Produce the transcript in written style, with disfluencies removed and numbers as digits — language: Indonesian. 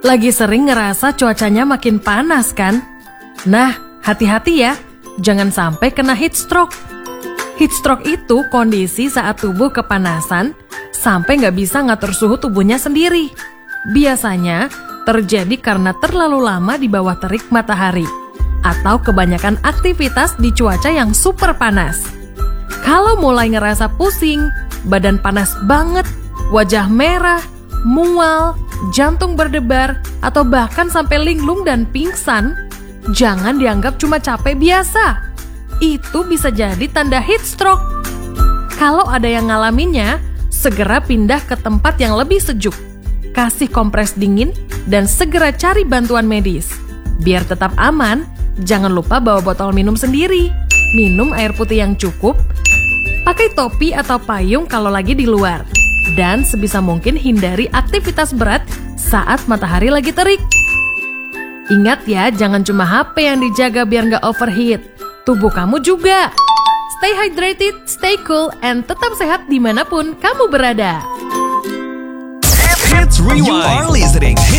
Lagi sering ngerasa cuacanya makin panas kan? Nah, hati-hati ya, jangan sampai kena heat stroke. Heat stroke itu kondisi saat tubuh kepanasan sampai nggak bisa ngatur suhu tubuhnya sendiri. Biasanya terjadi karena terlalu lama di bawah terik matahari atau kebanyakan aktivitas di cuaca yang super panas. Kalau mulai ngerasa pusing, badan panas banget, wajah merah, mual, jantung berdebar, atau bahkan sampai linglung dan pingsan, jangan dianggap cuma capek biasa. Itu bisa jadi tanda heat stroke. Kalau ada yang ngalaminnya, segera pindah ke tempat yang lebih sejuk. Kasih kompres dingin dan segera cari bantuan medis. Biar tetap aman, jangan lupa bawa botol minum sendiri. Minum air putih yang cukup. Pakai topi atau payung kalau lagi di luar. Dan sebisa mungkin hindari aktivitas berat saat matahari lagi terik. Ingat ya, jangan cuma HP yang dijaga biar nggak overheat. Tubuh kamu juga. Stay hydrated, stay cool, and tetap sehat dimanapun kamu berada. Hits Rewind. You are listening